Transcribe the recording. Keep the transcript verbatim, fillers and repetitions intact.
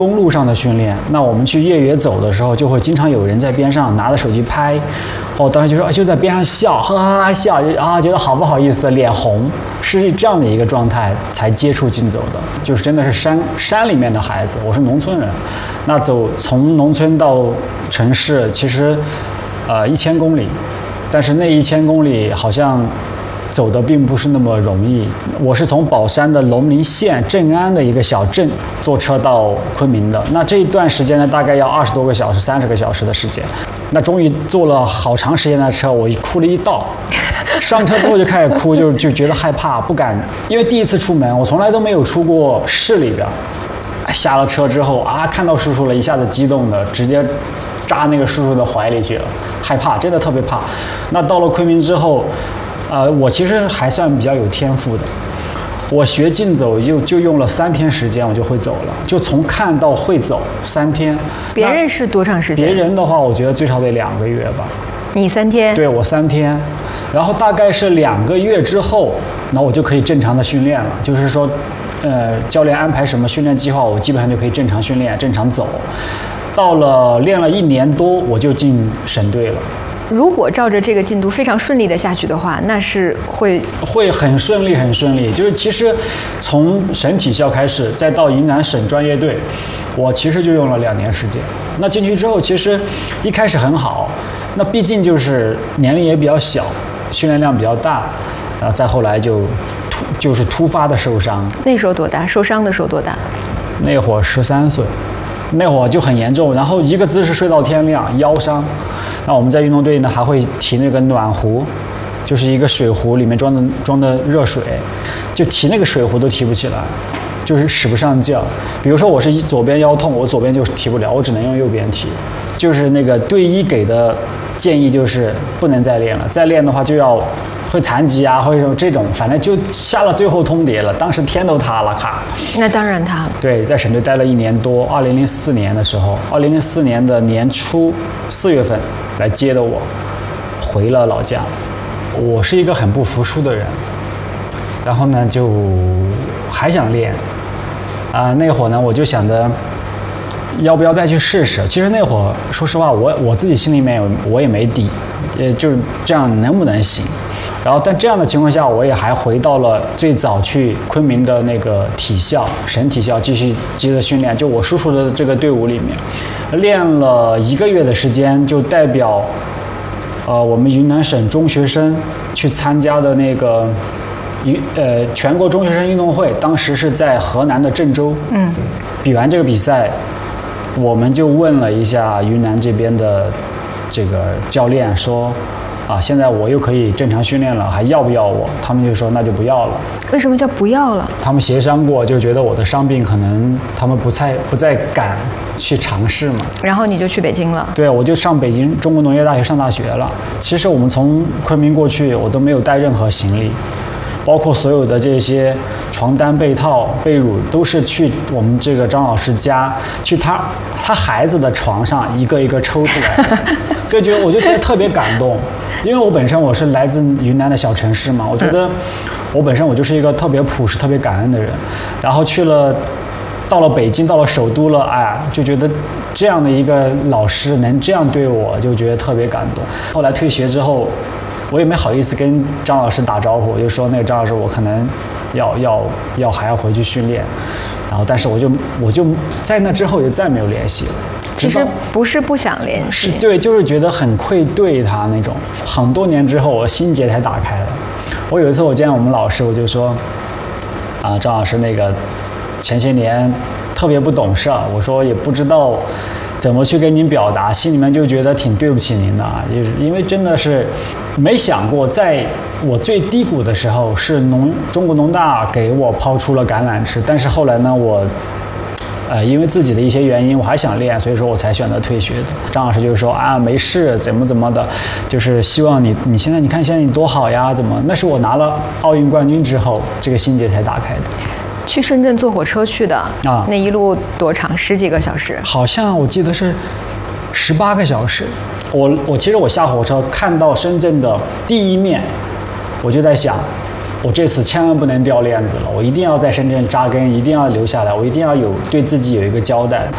公路上的训练，那我们去越野走的时候，就会经常有人在边上拿着手机拍，我当时就说就在边上笑，哈哈哈笑，就啊觉得好不好意思，脸红，是这样的一个状态才接触竞走的，就是真的是山山里面的孩子，我是农村人，那走从农村到城市，其实呃一千公里，但是那一千公里好像走的并不是那么容易。我是从宝山的龙陵县镇安的一个小镇坐车到昆明的，那这一段时间呢，大概要二十多个小时、三十个小时的时间。那终于坐了好长时间的车，我哭了一道。上车之后就开始哭，就就觉得害怕，不敢，因为第一次出门，我从来都没有出过市里边。下了车之后啊，看到叔叔了，一下子激动的直接扎那个叔叔的怀里去了，害怕，真的特别怕。那到了昆明之后，呃，我其实还算比较有天赋的。我学竞走就就用了三天时间，我就会走了，就从看到会走三天。 别人是多长时间？ 别人的话，我觉得最少得两个月吧。 你三天？ 对，我三天，然后大概是两个月之后，那我就可以正常的训练了。就是说，呃，教练安排什么训练计划，我基本上就可以正常训练、正常走。到了练了一年多，我就进省队了。 如果照着这个进度非常顺利的下去的话，那是会会很顺利，很顺利。就是其实从省体校开始，再到云南省专业队，我其实就用了两年时间。那进去之后，其实一开始很好，那毕竟就是年龄也比较小，训练量比较大，然后再后来就突就是突发的受伤。 那时候多大？受伤的时候多大？ 那会儿十三岁。那会儿就很严重，然后一个姿势睡到天亮，腰伤。那我们在运动队呢，还会提那个暖壶，就是一个水壶，里面装的装的热水，就提那个水壶都提不起来，就是使不上劲。比如说我是左边腰痛，我左边就提不了，我只能用右边提。就是那个队医给的建议就是不能再练了，再练的话就要会残疾啊，或者这种，反正就下了最后通牒了。当时天都塌了，咔。 那当然塌了。 对，在省队待了一年多。二零零四年的时候，二零零四年的年初四月份来接的我，回了老家。我是一个很不服输的人，然后呢就还想练。啊、呃，那会儿呢我就想着，要不要再去试试？其实那会儿说实话，我我自己心里面我也没底，呃，就是这样能不能行？然后，但这样的情况下，我也还回到了最早去昆明的那个体校，省体校继续接着训练。就我叔叔的这个队伍里面，练了一个月的时间，就代表，呃，我们云南省中学生去参加的那个，云呃全国中学生运动会，当时是在河南的郑州。嗯。比完这个比赛，我们就问了一下云南这边的这个教练说。啊，现在我又可以正常训练了，还要不要我？他们就说那就不要了。 为什么叫不要了？ 他们协商过，就觉得我的伤病可能他们不再不再敢去尝试嘛。 然后你就去北京了？ 对，我就上北京中国农业大学上大学了。其实我们从昆明过去，我都没有带任何行李，包括所有的这些床单、被套、被褥，都是去我们这个张老师家，去他他孩子的床上一个一个抽出来。对，觉得我就觉得特别感动。因为我本身我是来自云南的小城市嘛，我觉得我本身我就是一个特别朴实、特别感恩的人，然后去了，到了北京，到了首都了，哎，就觉得这样的一个老师能这样对我，就觉得特别感动。后来退学之后，我也没好意思跟张老师打招呼，我就说那个张老师，我可能要要要还要回去训练，然后但是我就我就在那之后就再没有联系了。 其实不是不想联系， 是对，就是觉得很愧对他那种。很多年之后，我心结才打开了。我有一次我见我们老师，我就说，啊，张老师，那个前些年特别不懂事儿，我说也不知道怎么去跟您表达，心里面就觉得挺对不起您的，就是因为真的是没想过，在我最低谷的时候，是农中国农大给我抛出了橄榄枝，但是后来呢，我。呃，因为自己的一些原因，我还想练，所以说我才选择退学的。张老师就说啊，没事，怎么怎么的，就是希望你，你现在你看现在你多好呀，怎么？那是我拿了奥运冠军之后，这个心结才打开的。 去深圳坐火车去的啊， 那一路多长？十几个小时？ 好像我记得是十八个小时。我我其实我下火车看到深圳的第一面，我就在想。我这次千万不能掉链子了，我一定要在深圳扎根，一定要留下来，我一定要有对自己有一个交代。